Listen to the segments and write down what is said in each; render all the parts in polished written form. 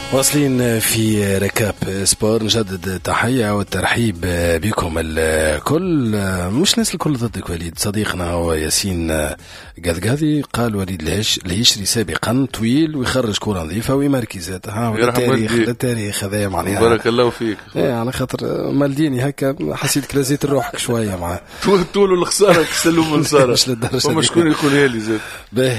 واصلين في ركاب سبور. نجدد تحية والترحيب بكم الكل، مش ناس الكل ضدك وليد صديقنا هو ياسين قذقاذي. قال وليد اللي يشري سابقا طويل ويخرج كرة نظيفة ومركزات. التاريخ هذا معناها بارك الله فيك. يعني خاطر مالديني هكا حسيت كرازيت الروحك شوية معاه طول الخسارة تسلم من صارة وما شكون يقولها لي زاد.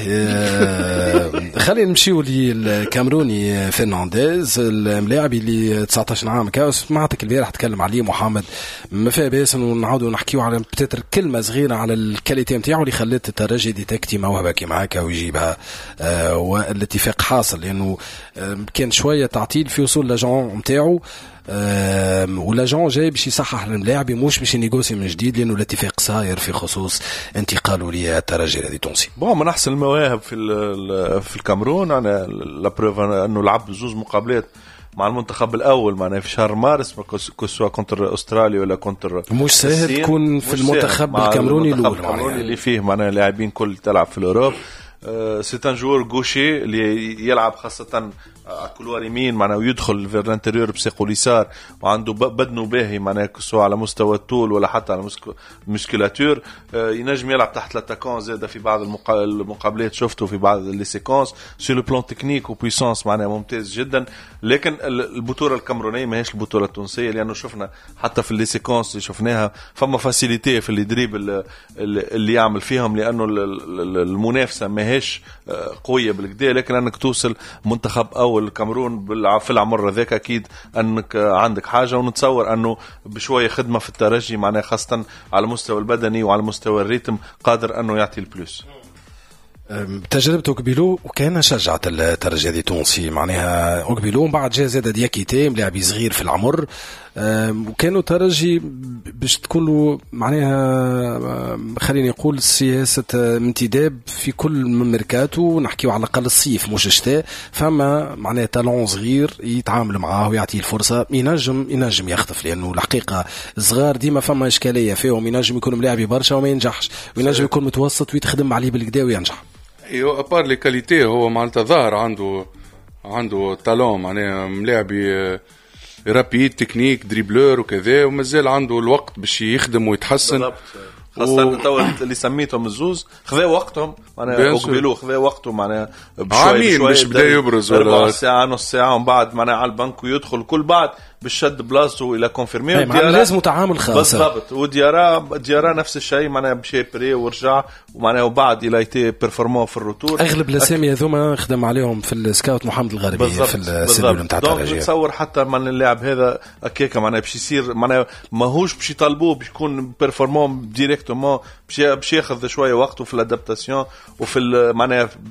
خلينا نمشيو للكامروني فرنانديز الملاعب اللي 19 عام كاس. سمعتك البارح تكلم عليه محمد، ما فيها باس ونعاودوا نحكيو على بتاتر كلمة صغيرة على الكاليتي نتاعو اللي خلت الترجي ديتكتي موهبة كيما هكا ويجيبها، والاتفاق حاصل لأنه كان شوية تعطيل في وصول لاجون نتاعو، ولاجون جاي باش يصحح الملاعب مش باش ينيغوسي من جديد، لأنه الاتفاق صاير في خصوص انتقاله للترجي الذي تونسي. من أحسن المواهب في الكامرون. أنا لابروف أنه لعب زوز مقابلات مع المنتخب الأول معنا في شهر مارس، كسوا كونتر أستراليا ولا كونتر مش سهل تكون في المنتخب الكامروني الأول اللي فيه معنا لاعبين كل تلعب في الأوروب. سيتان جوور غوشي اللي يلعب خاصة على كلوار يمين معناه ويدخل في الانتريور بساقه اليسار، وعنده بدنه باهي معناه سواء على مستوى الطول ولا حتى على المسكولاتور. ينجم يلعب تحت لاتاكون زاد في بعض المقابلات شفته في بعض لي سيكونس سي لو بلان تكنيك وبويسانس معناه ممتاز جدا. لكن البطولة الكامرونية ما هيش البطولة التونسية، لأنه شفنا حتى في لي سيكونس اللي شفناها فما فاسيليتي في الدريب اللي يعمل فيهم، لأنه المنافسة ما هيش قوية بالكدا. لكن أنك توصل منتخب أول الكاميرون في العمر ذاك أكيد أنك عندك حاجة، ونتصور أنه بشوية خدمة في الترجي معناه خاصة على المستوى البدني وعلى مستوى الريتم قادر أنه يعطي البلوس. تجربته قبيلو وكان شجعت الترجي دي تونسي معناها قبيلو، ومن بعد جاء زاد دياكيتي لاعب صغير في العمر، وكانوا ترجي باش تكون له معناها خليني نقول سياسة امتداب في كل من ميركاتو، نحكيو على الأقل الصيف مش الشتاء، فما معناها تالون صغير يتعامل معاه ويعطيه الفرصة ينجم يخطف، لأنه الحقيقة الصغار ديما فما إشكالية فيهم، ينجم يكون ملاعب برشا وما ينجحش، وينجم يكون متوسط ويتخدم عليه بالكدا وينجح. ايوه ابار لي كاليتي هو معناتها ظاهر عنده تالون معناها ملاعبي رابيد تكنيك دريبلور وكذا، ومازال عنده الوقت باش يخدم ويتحسن. خاصة اللي سميتهم الزوز خذوا وقتهم معناها قبلوا خذوا وقته معناها بشوي باش بدا يبرز ولا ساعة نص ساعة ومن بعد معناها على البنك ويدخل كل بعد بالشد بلاصته إلى كونفيرمي. لازم تعامل خاص بالضبط. وديارا نفس الشيء معناها مشي بري ورجع ومعناها وبعد إلى يتي بيرفورمون في الروتور. أغلب الأسامي هذوما خدم عليهم في السكاوت محمد الغربي في السيلول نتاع الترجي. نتصور حتى من اللاعب هذا أكيكا معناها باش يصير معناها ماهوش باش يطالبوه باش يكون بيرفورمون ديريكتومون، باش ياخذ شوية وقته في الادابتاسيون وفي معناها